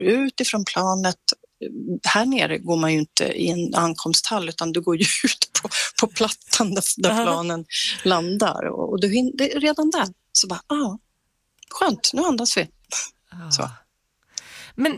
utifrån planet. Här nere går man ju inte i en ankomsthall utan du går ju ut på plattan där planen landar. Och du hinner, redan där så bara, skönt, nu andas vi. Så. Men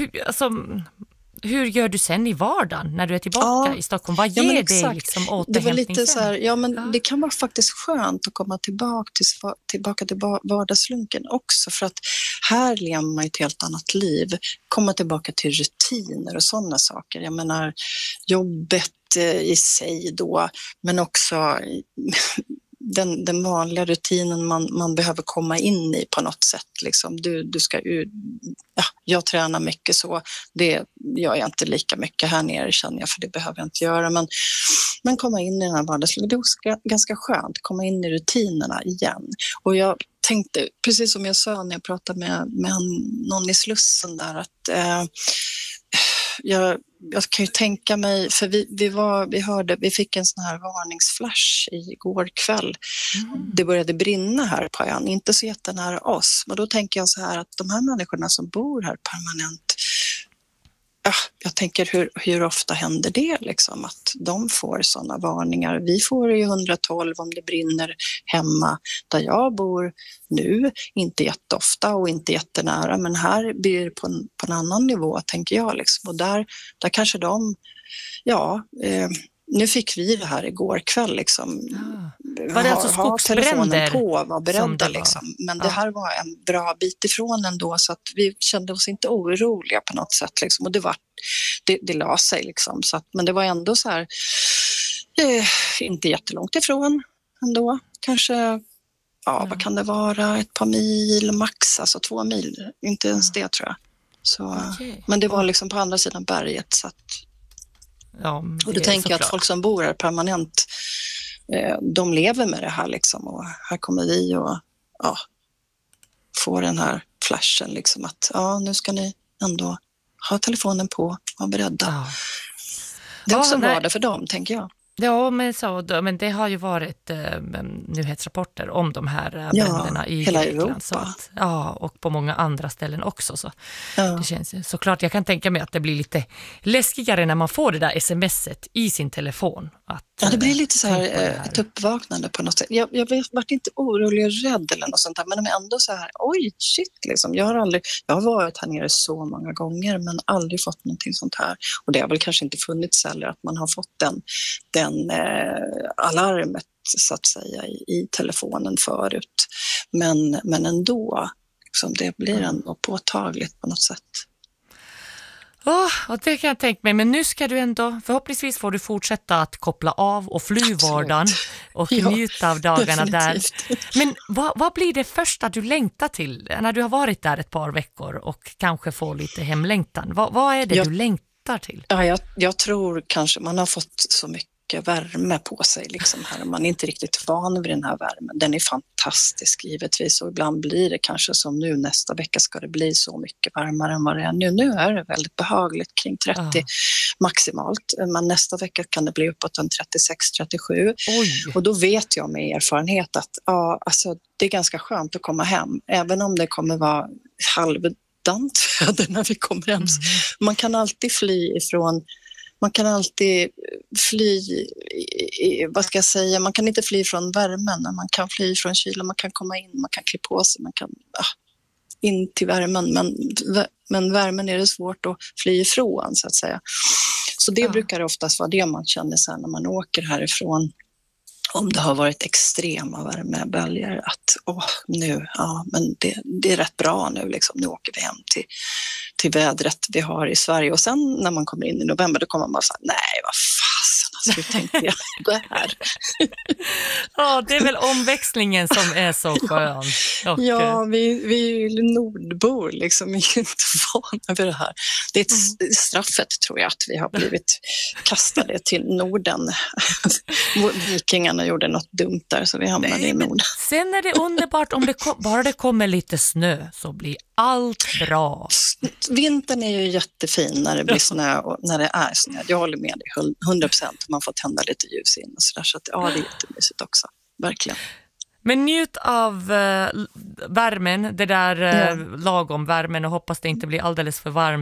hur gör du sen i vardagen när du är tillbaka i Stockholm? Vad ger dig liksom återhämtning? Det var lite så här, det kan vara faktiskt skönt att komma tillbaka till vardagslunken också, för att här lever man ett helt annat liv. Komma tillbaka till rutiner och sådana saker. Jag menar, jobbet i sig då, men också den vanliga rutinen man behöver komma in i på något sätt. Liksom. Du ska jag tränar mycket så. Det gör jag inte lika mycket här nere, känner jag, för det behöver jag inte göra. Men komma in i den här vardagslivet, det är ganska skönt. Komma in i rutinerna igen. Och jag tänkte, precis som jag sa när jag pratade med någon i Slussen där, att jag kan ju tänka mig, för vi fick en sån här varningsflash igår kväll. Det började brinna här på ön, inte så jättenära oss. Men då tänker jag så här, att de här människorna som bor här permanent, jag tänker hur ofta händer det liksom, att de får sådana varningar. Vi får ju 112 om det brinner hemma där jag bor nu, inte jätteofta och inte jättenära, men här blir det på en annan nivå, tänker jag liksom. Och där kanske nu fick vi det här igår kväll liksom. Var det alltså skogsbränder på, var beredda liksom. Men det här var en bra bit ifrån ändå, så att vi kände oss inte oroliga på något sätt liksom. Och det la sig liksom. Så att, men det var ändå så här inte jättelångt ifrån ändå. Kanske, vad kan det vara? Ett par mil max, alltså 2 mil. Inte ens det, tror jag. Så, men det var liksom på andra sidan berget, så att. Och då tänker jag att folk som bor här permanent, de lever med det här liksom, och här kommer vi och få den här flashen liksom, att nu ska ni ändå ha telefonen på, vara beredda. Det är också vardag för dem, tänker jag. Ja, men det har ju varit nyhetsrapporter om de här bränderna i hela Grekland. Europa. Så att, och på många andra ställen också. Så det känns ju såklart, jag kan tänka mig att det blir lite läskigare när man får det där smset i sin telefon. Det blir lite så här ett uppvaknande på något sätt. Jag varit inte orolig och rädd eller något sånt där, men ändå så här, oj, shit liksom. Jag har varit här nere så många gånger, men aldrig fått någonting sånt här. Och det har väl kanske inte funnits heller, att man har fått den alarmet så att säga i telefonen förut. Men ändå, liksom, det blir ändå påtagligt på något sätt. Och det kan jag tänka mig, men nu ska du ändå, förhoppningsvis får du fortsätta att koppla av och fly vardagen och njuta av dagarna definitivt. Där. Men vad blir det första du längtar till när du har varit där ett par veckor och kanske får lite hemlängtan? Vad är det du längtar till? Jag tror kanske man har fått så mycket värme på sig liksom här. Man är inte riktigt van vid den här värmen. Den är fantastisk givetvis, och ibland blir det kanske som nu, nästa vecka ska det bli så mycket varmare än vad det är nu. Nu är det väldigt behagligt kring 30 maximalt, men nästa vecka kan det bli uppåt en 36-37. Och då vet jag med erfarenhet att alltså, det är ganska skönt att komma hem, även om det kommer vara halvdant väder när vi kommer hem. Man kan alltid fly ifrån. Man kan alltid vad ska jag säga, man kan inte fly från värmen, men man kan fly från kylan, man kan komma in, man kan klä på sig, man kan in till värmen, men värmen är det svårt att fly ifrån så att säga. Så det brukar oftast vara det man känner sen när man åker härifrån, om det har varit extrema värmeböljor, att men det är rätt bra nu liksom, nu åker vi hem till vädret vi har i Sverige. Och sen när man kommer in i november, då kommer man bara säga, nej vad fasen, alltså, hur tänkte jag det här? Det är väl omväxlingen som är så skön. Vi är ju nordbor liksom, vi är inte vana vid det här. Det är ett straffet, tror jag, att vi har blivit kastade till Norden. Vikingarna gjorde något dumt där, så vi hamnade i Norden. Sen är det underbart om bara det kommer lite snö, så blir allt bra. Vintern är ju jättefin när det blir snö och när det är snö. Jag håller med dig 100%. Man får tända lite ljus in och sådär, så att det är jättemysigt också. Verkligen. Men njut av värmen, det där lagom värmen och hoppas det inte blir alldeles för varmt.